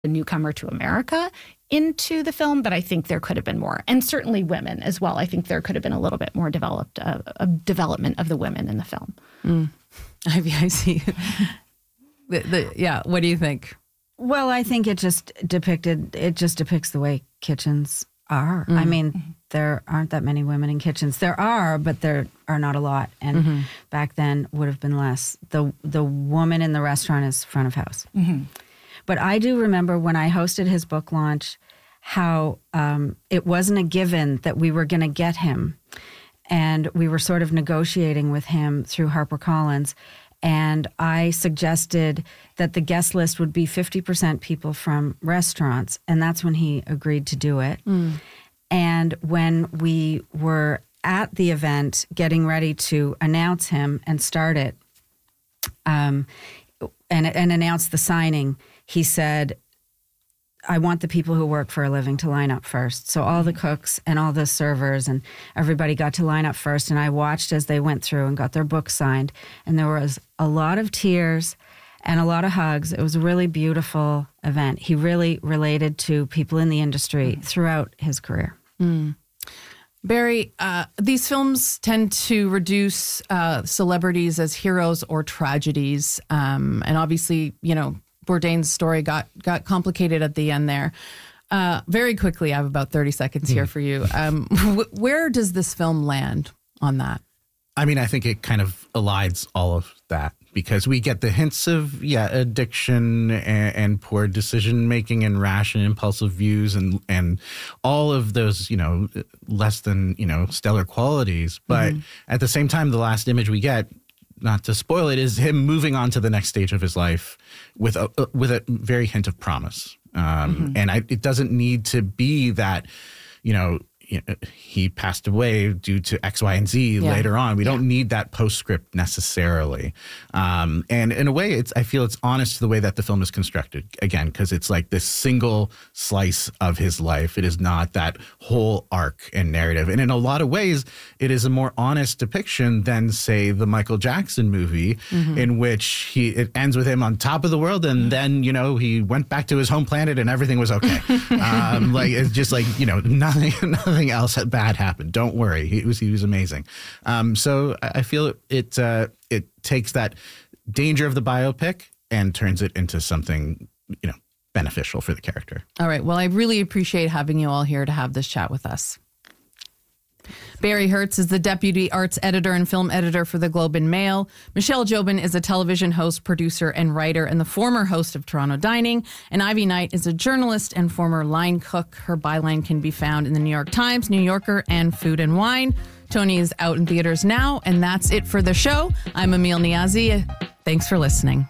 a newcomer to America into the film, but I think there could have been more. And certainly women as well. I think there could have been a little bit more development of the women in the film. I see. What do you think? Well, I think it just depicts the way kitchens are. I mean, there aren't that many women in kitchens. There are, but there are not a lot. And back then would have been less. The woman in the restaurant is front of house. But I do remember when I hosted his book launch, how it wasn't a given that we were going to get him. And we were sort of negotiating with him through HarperCollins. And I suggested that the guest list would be 50% people from restaurants. And that's when he agreed to do it. And when we were at the event getting ready to announce him and start it and announce the signing, he said, I want the people who work for a living to line up first. So all the cooks and all the servers and everybody got to line up first. And I watched as they went through and got their book signed. And there was a lot of tears and a lot of hugs. It was a really beautiful event. He really related to people in the industry throughout his career. Barry, these films tend to reduce celebrities as heroes or tragedies. And obviously, Bourdain's story got complicated at the end there. Very quickly, I have about 30 seconds here for you. Where does this film land on that? I mean, I think it kind of elides all of that because we get the hints of, addiction and poor decision making and rash and impulsive views and all of those, less than, stellar qualities. But at the same time, the last image we get, not to spoil it, is him moving on to the next stage of his life with a very hint of promise. And it doesn't need to be that, he passed away due to X, Y, and Z later on. We don't need that postscript necessarily. And in a way, I feel it's honest to the way that the film is constructed, again, because it's like this single slice of his life. It is not that whole arc and narrative. And in a lot of ways, it is a more honest depiction than, say, the Michael Jackson movie, in which it ends with him on top of the world. And then, he went back to his home planet and everything was okay. It's just like, nothing else bad happened. Don't worry. He was amazing. So I feel it takes that danger of the biopic and turns it into something, beneficial for the character. All right. Well, I really appreciate having you all here to have this chat with us. Barry Hertz is the deputy arts editor and film editor for the Globe and Mail. Michelle Jobin is a television host, producer, and writer, and the former host of Toronto Dining. And Ivy Knight is a journalist and former line cook. Her byline can be found in the New York Times, New Yorker, and Food and Wine. Tony is out in theaters now, and that's it for the show. I'm Emil Niazi. Thanks for listening.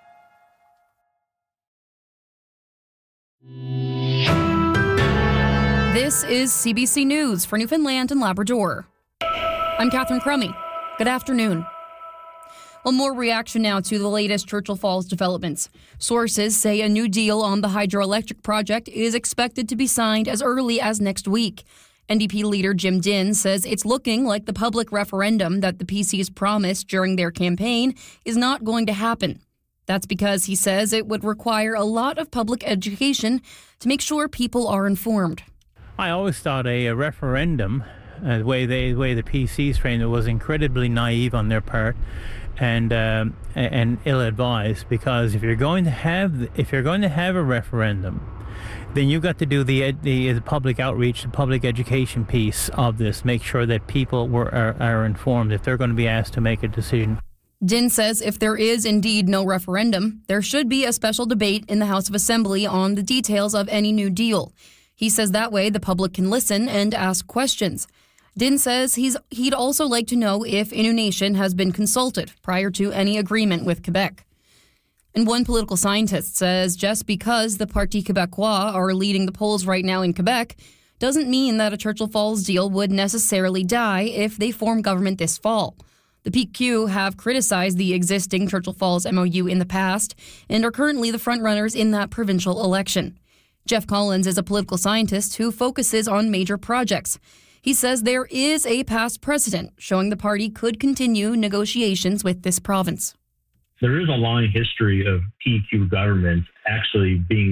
This is CBC News for Newfoundland and Labrador. I'm Catherine Crummy. Good afternoon. Well, more reaction now to the latest Churchill Falls developments. Sources say a new deal on the hydroelectric project is expected to be signed as early as next week. NDP leader Jim Dinn says it's looking like the public referendum that the PCs promised during their campaign is not going to happen. That's because he says it would require a lot of public education to make sure people are informed. I always thought a referendum, the way the PCs framed it, was incredibly naive on their part and ill-advised. Because if you're going to have a referendum, then you've got to do the public outreach, the public education piece of this. Make sure that people are informed if they're going to be asked to make a decision. Dinn says if there is indeed no referendum, there should be a special debate in the House of Assembly on the details of any new deal. He says that way the public can listen and ask questions. Dinn says he'd also like to know if Innu Nation has been consulted prior to any agreement with Quebec. And one political scientist says just because the Parti Québécois are leading the polls right now in Quebec doesn't mean that a Churchill Falls deal would necessarily die if they form government this fall. The PQ have criticized the existing Churchill Falls MOU in the past and are currently the frontrunners in that provincial election. Jeff Collins is a political scientist who focuses on major projects. He says there is a past precedent showing the party could continue negotiations with this province. There is a long history of PQ governments actually being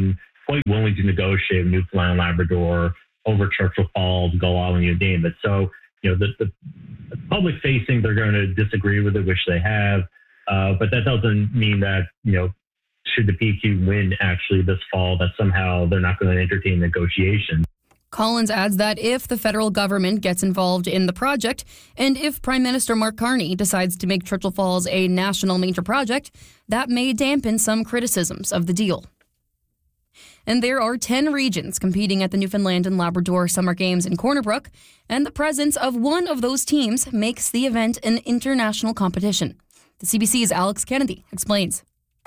quite willing to negotiate with Newfoundland and Labrador over Churchill Falls, Gull Island, you name it. So, the public facing, they're going to disagree with it, which they have. But that doesn't mean that, should the PQ win actually this fall, that somehow they're not going to entertain negotiations. Collins adds that if the federal government gets involved in the project, and if Prime Minister Mark Carney decides to make Churchill Falls a national major project, that may dampen some criticisms of the deal. And there are 10 regions competing at the Newfoundland and Labrador Summer Games in Corner Brook, and the presence of one of those teams makes the event an international competition. The CBC's Alex Kennedy explains.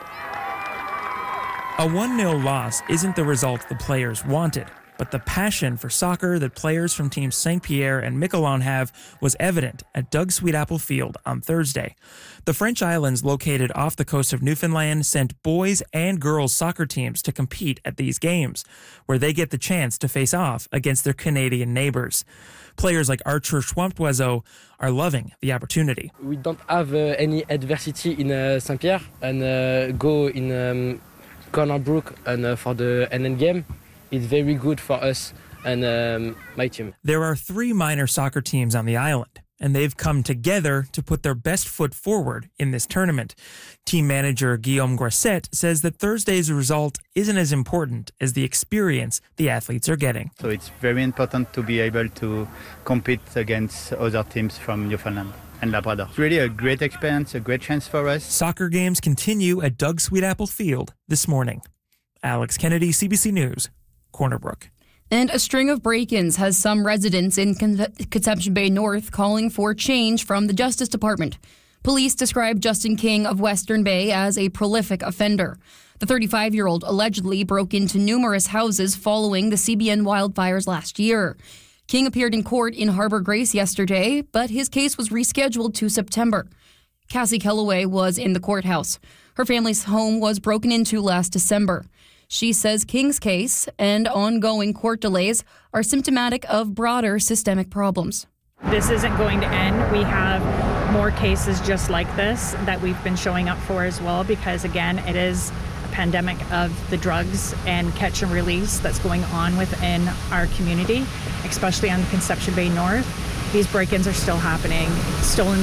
A 1-0 loss isn't the result the players wanted, but the passion for soccer that players from teams St. Pierre and Miquelon have was evident at Doug Sweetapple Field on Thursday. The French Islands, located off the coast of Newfoundland, sent boys and girls soccer teams to compete at these games, where they get the chance to face off against their Canadian neighbors. Players like Archer Schwamptoiseau are loving the opportunity. We don't have any adversity in St. Pierre and go in Corner Brook and for the NN game. It's very good for us and my team. There are 3 minor soccer teams on the island, and they've come together to put their best foot forward in this tournament. Team manager Guillaume Grasset says that Thursday's result isn't as important as the experience the athletes are getting. So it's very important to be able to compete against other teams from Newfoundland and Labrador. It's really a great experience, a great chance for us. Soccer games continue at Doug Sweetapple Field this morning. Alex Kennedy, CBC News, Corner Brook. And a string of break-ins has some residents in Conception Bay North calling for change from the Justice Department. Police describe Justin King of Western Bay as a prolific offender. The 35-year-old allegedly broke into numerous houses following the CBN wildfires last year. King appeared in court in Harbour Grace yesterday, but his case was rescheduled to September. Cassie Kellaway was in the courthouse. Her family's home was broken into last December. She says King's case and ongoing court delays are symptomatic of broader systemic problems. This isn't going to end. We have more cases just like this that we've been showing up for as well, because again, it is a pandemic of the drugs and catch and release that's going on within our community, especially on the Conception Bay North. These break-ins are still happening. Stolen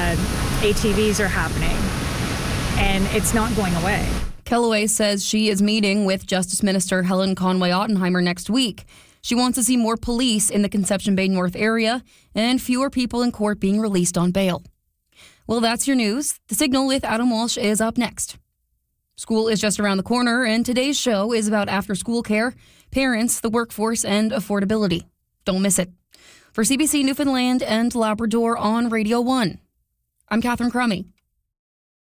ATVs are happening, and it's not going away. Kellaway says she is meeting with Justice Minister Helen Conway-Ottenheimer next week. She wants to see more police in the Conception Bay North area and fewer people in court being released on bail. Well, that's your news. The Signal with Adam Walsh is up next. School is just around the corner, and today's show is about after-school care, parents, the workforce, and affordability. Don't miss it. For CBC Newfoundland and Labrador on Radio 1, I'm Catherine Crummy.